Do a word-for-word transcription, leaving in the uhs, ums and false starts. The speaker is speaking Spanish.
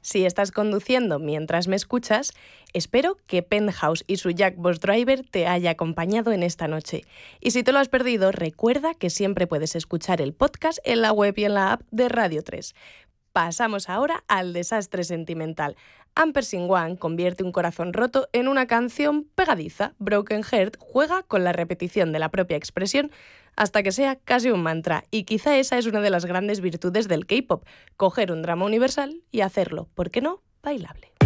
Si estás conduciendo mientras me escuchas, espero que Penthouse y su Jack Bus Driver te haya acompañado en esta noche. Y si te lo has perdido, recuerda que siempre puedes escuchar el podcast en la web y en la app de Radio tres. Pasamos ahora al desastre sentimental. Ampersand One convierte un corazón roto en una canción pegadiza. Broken Heart juega con la repetición de la propia expresión hasta que sea casi un mantra. Y quizá esa es una de las grandes virtudes del K-pop, coger un drama universal y hacerlo, ¿por qué no?, bailable.